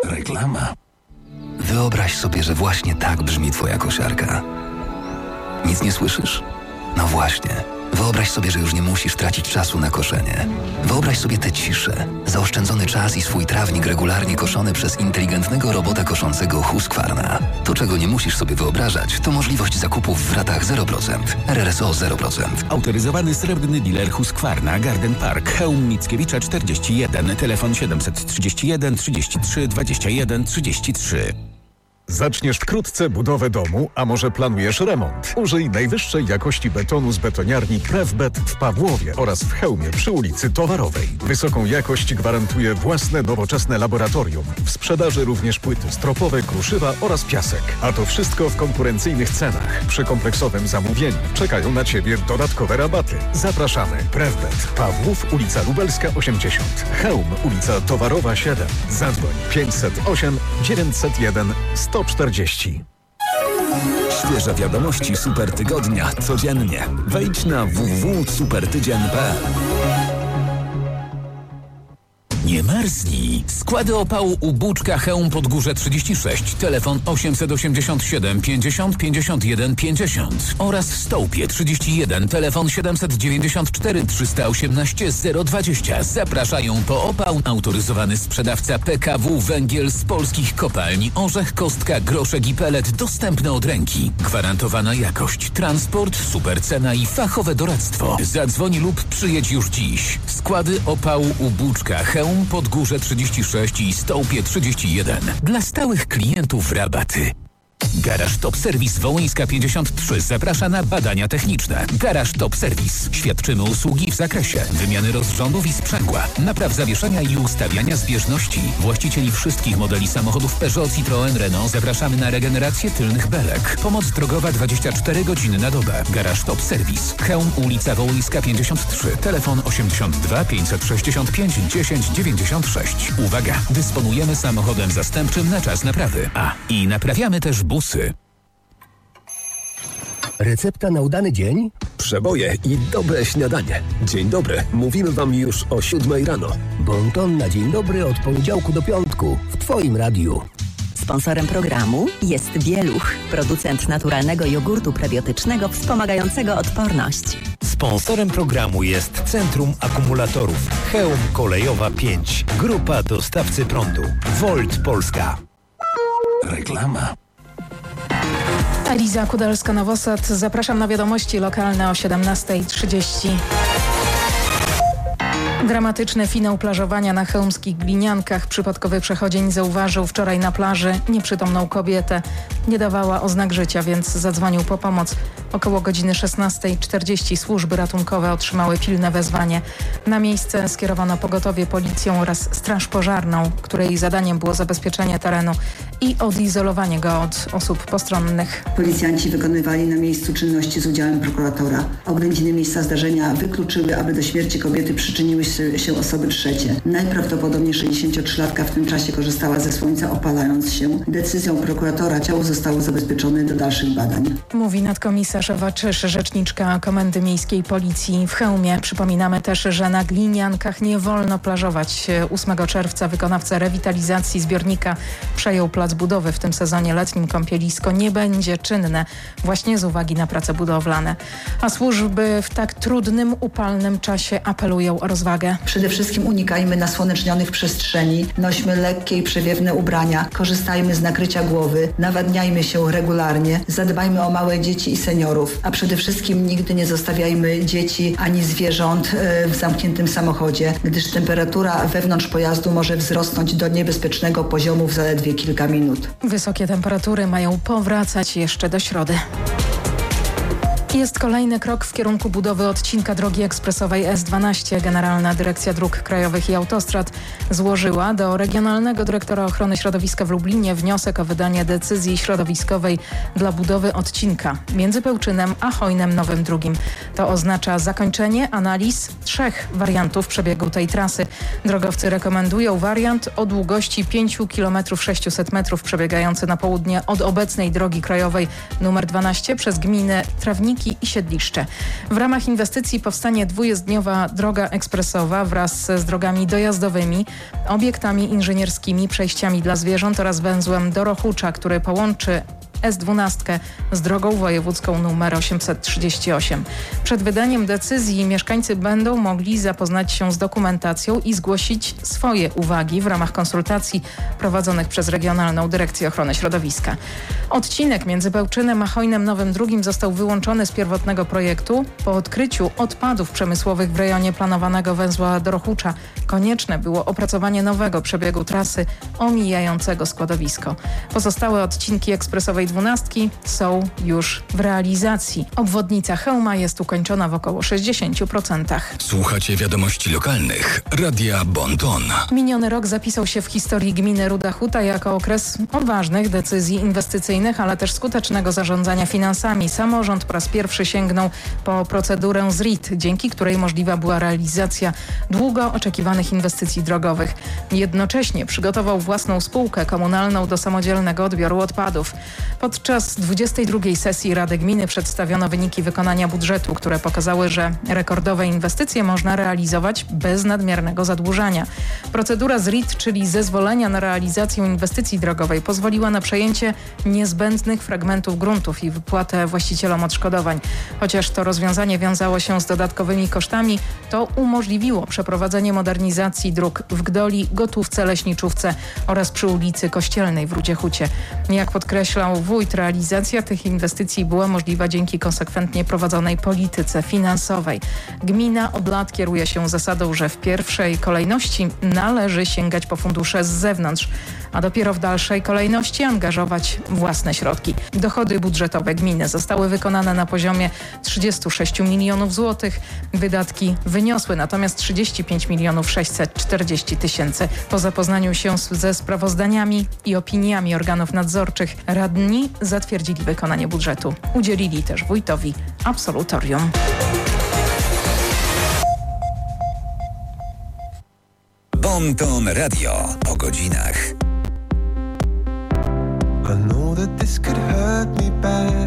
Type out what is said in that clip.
Reklama. Wyobraź sobie, że właśnie tak brzmi twoja kosiarka. Nic nie słyszysz? No właśnie. Wyobraź sobie, że już nie musisz tracić czasu na koszenie. Wyobraź sobie tę ciszę, zaoszczędzony czas i swój trawnik regularnie koszony przez inteligentnego robota koszącego Husqvarna. To, czego nie musisz sobie wyobrażać, to możliwość zakupów w ratach 0%. RRSO 0%. Autoryzowany srebrny dealer Husqvarna Garden Park. Chełm Mickiewicza 41. Telefon 731 33 21 33. Zaczniesz wkrótce budowę domu, a może planujesz remont? Użyj najwyższej jakości betonu z betoniarni Prefbet w Pawłowie oraz w Chełmie przy ulicy Towarowej. Wysoką jakość gwarantuje własne nowoczesne laboratorium. W sprzedaży również płyty stropowe, kruszywa oraz piasek. A to wszystko w konkurencyjnych cenach. Przy kompleksowym zamówieniu czekają na Ciebie dodatkowe rabaty. Zapraszamy. Prefbet. Pawłów, ulica Lubelska 80. Chełm, ulica Towarowa 7. Zadzwoń 508 901 140. Świeże wiadomości Super Tygodnia codziennie. Wejdź na www.supertydzień.pl. Nie marznij. Składy opału u Buczka Chełm Podgórze 36. Telefon 887 50 51 50 oraz Stołpie 31. Telefon 794 318 020. Zapraszają po opał autoryzowany sprzedawca PKW Węgiel z polskich kopalni Orzech, Kostka, Groszek i Pelet dostępne od ręki. Gwarantowana jakość, transport, super cena i fachowe doradztwo. Zadzwoń lub przyjedź już dziś. Składy opału u Buczka Chełm Podgórze 36 i Stołpie 31. Dla stałych klientów rabaty. Garaż Top Service Wołyńska 53 zaprasza na badania techniczne. Garaż Top Service. Świadczymy usługi w zakresie wymiany rozrządów i sprzęgła, napraw zawieszenia i ustawiania zbieżności. Właścicieli wszystkich modeli samochodów Peugeot, Citroën, Renault zapraszamy na regenerację tylnych belek. Pomoc drogowa 24 godziny na dobę. Garaż Top Service. Chełm, ulica Wołyńska 53. Telefon 82 565 10 96. Uwaga! Dysponujemy samochodem zastępczym na czas naprawy. I naprawiamy też busy. Recepta na udany dzień? Przeboje i dobre śniadanie. Dzień dobry. Mówimy wam już o 7 rano. Bon ton na dzień dobry od poniedziałku do piątku w Twoim radiu. Sponsorem programu jest Bieluch, producent naturalnego jogurtu prebiotycznego wspomagającego odporność. Sponsorem programu jest Centrum Akumulatorów Chełm Kolejowa 5. Grupa dostawcy prądu. Volt Polska. Reklama. Eliza Kudelska-Nowosad. Zapraszam na wiadomości lokalne o 17:30. Dramatyczny finał plażowania na chełmskich Gliniankach. Przypadkowy przechodzień zauważył wczoraj na plaży nieprzytomną kobietę. Nie dawała oznak życia, więc zadzwonił po pomoc. Około godziny 16:40 służby ratunkowe otrzymały pilne wezwanie. Na miejsce skierowano pogotowie, policją oraz straż pożarną, której zadaniem było zabezpieczenie terenu i odizolowanie go od osób postronnych. Policjanci wykonywali na miejscu czynności z udziałem prokuratora. Oględziny miejsca zdarzenia wykluczyły, aby do śmierci kobiety przyczyniły się osoby trzecie. Najprawdopodobniej 63-latka w tym czasie korzystała ze słońca, opalając się. Decyzją prokuratora ciało zostało zabezpieczone do dalszych badań. Mówi nadkomisarz Ewa Czysz, rzeczniczka Komendy Miejskiej Policji w Chełmie. Przypominamy też, że na Gliniankach nie wolno plażować. 8 czerwca wykonawca rewitalizacji zbiornika przejął plac budowy. W tym sezonie letnim kąpielisko nie będzie czynne właśnie z uwagi na prace budowlane. A służby w tak trudnym, upalnym czasie apelują o rozwagę. Przede wszystkim unikajmy nasłonecznionych przestrzeni, nośmy lekkie i przewiewne ubrania, korzystajmy z nakrycia głowy, nawadniajmy się regularnie, zadbajmy o małe dzieci i seniorów, a przede wszystkim nigdy nie zostawiajmy dzieci ani zwierząt w zamkniętym samochodzie, gdyż temperatura wewnątrz pojazdu może wzrosnąć do niebezpiecznego poziomu w zaledwie kilka minut. Wysokie temperatury mają powracać jeszcze do środy. Jest kolejny krok w kierunku budowy odcinka drogi ekspresowej S12. Generalna Dyrekcja Dróg Krajowych i Autostrad złożyła do Regionalnego Dyrektora Ochrony Środowiska w Lublinie wniosek o wydanie decyzji środowiskowej dla budowy odcinka między Pełczynem a Hojnem Nowym Drugim. To oznacza zakończenie analiz 3 wariantów przebiegu tej trasy. Drogowcy rekomendują wariant o długości 5 km 600 metrów przebiegający na południe od obecnej drogi krajowej nr 12 przez gminy Trawnik Rynki i Siedliszcze. W ramach inwestycji powstanie dwujezdniowa droga ekspresowa wraz z drogami dojazdowymi, obiektami inżynierskimi, przejściami dla zwierząt oraz węzłem do Rochucza, który połączy S12 z drogą wojewódzką nr 838. Przed wydaniem decyzji mieszkańcy będą mogli zapoznać się z dokumentacją i zgłosić swoje uwagi w ramach konsultacji prowadzonych przez Regionalną Dyrekcję Ochrony Środowiska. Odcinek między Bełczynem a Chojnem Nowym II został wyłączony z pierwotnego projektu. Po odkryciu odpadów przemysłowych w rejonie planowanego węzła do Rochucza konieczne było opracowanie nowego przebiegu trasy omijającego składowisko. Pozostałe odcinki ekspresowej 12 są już w realizacji. Obwodnica Chełma jest ukończona w około 60%. Słuchacie wiadomości lokalnych. Radia Bon-Ton. Miniony rok zapisał się w historii gminy Ruda Huta jako okres odważnych decyzji inwestycyjnych, ale też skutecznego zarządzania finansami. Samorząd po raz pierwszy sięgnął po procedurę ZRID, dzięki której możliwa była realizacja długo oczekiwanych inwestycji drogowych. Jednocześnie przygotował własną spółkę komunalną do samodzielnego odbioru odpadów. Podczas 22. sesji Rady Gminy przedstawiono wyniki wykonania budżetu, które pokazały, że rekordowe inwestycje można realizować bez nadmiernego zadłużania. Procedura ZRID, czyli zezwolenia na realizację inwestycji drogowej, pozwoliła na przejęcie niezbędnych fragmentów gruntów i wypłatę właścicielom odszkodowań. Chociaż to rozwiązanie wiązało się z dodatkowymi kosztami, to umożliwiło przeprowadzenie modernizacji dróg w Gdoli, Gotówce, Leśniczówce oraz przy ulicy Kościelnej w Rudzie Hucie. Jak podkreślał wójt, realizacja tych inwestycji była możliwa dzięki konsekwentnie prowadzonej polityce finansowej. Gmina od lat kieruje się zasadą, że w pierwszej kolejności należy sięgać po fundusze z zewnątrz, a dopiero w dalszej kolejności angażować własne środki. Dochody budżetowe gminy zostały wykonane na poziomie 36 milionów złotych. Wydatki wyniosły natomiast 35 milionów 640 tysięcy. Po zapoznaniu się ze sprawozdaniami i opiniami organów nadzorczych radni zatwierdzili wykonanie budżetu. Udzielili też wójtowi absolutorium. Bon-Ton Radio o godzinach. I know that this could hurt me bad.